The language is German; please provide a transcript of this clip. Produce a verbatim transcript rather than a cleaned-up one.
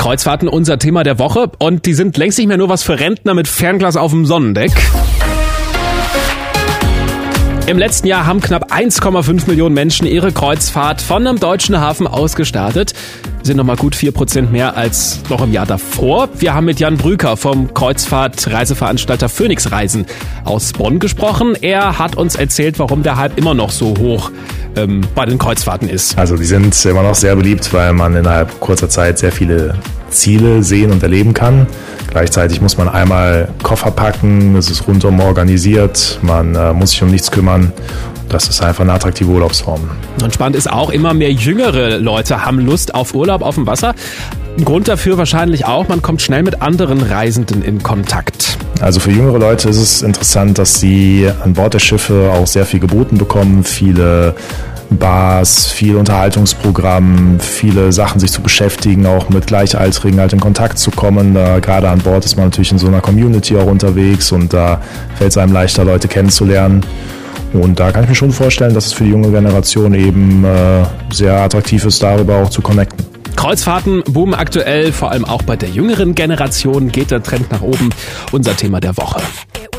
Kreuzfahrten, unser Thema der Woche. Und die sind längst nicht mehr nur was für Rentner mit Fernglas auf dem Sonnendeck. Im letzten Jahr haben knapp eins Komma fünf Millionen Menschen ihre Kreuzfahrt von einem deutschen Hafen aus gestartet. Sind nochmal gut vier Prozent mehr als noch im Jahr davor. Wir haben mit Jan Brüker vom Kreuzfahrt-Reiseveranstalter Phoenix Reisen aus Bonn gesprochen. Er hat uns erzählt, warum der Hype immer noch so hoch ähm, bei den Kreuzfahrten ist. Also die sind immer noch sehr beliebt, weil man innerhalb kurzer Zeit sehr viele Ziele sehen und erleben kann. Gleichzeitig muss man einmal Koffer packen, es ist rundum organisiert, man äh, muss sich um nichts kümmern. Das ist einfach eine attraktive Urlaubsform. Und spannend ist auch, immer mehr jüngere Leute haben Lust auf Urlaub auf dem Wasser. Ein Grund dafür wahrscheinlich auch, man kommt schnell mit anderen Reisenden in Kontakt. Also für jüngere Leute ist es interessant, dass sie an Bord der Schiffe auch sehr viel geboten bekommen, viele Bars, viel Unterhaltungsprogramm, viele Sachen sich zu beschäftigen, auch mit Gleichaltrigen halt in Kontakt zu kommen. Da, gerade an Bord ist man natürlich in so einer Community auch unterwegs und da fällt es einem leichter, Leute kennenzulernen. Und da kann ich mir schon vorstellen, dass es für die junge Generation eben äh, sehr attraktiv ist, darüber auch zu connecten. Kreuzfahrten boomen aktuell, vor allem auch bei der jüngeren Generation geht der Trend nach oben. Unser Thema der Woche.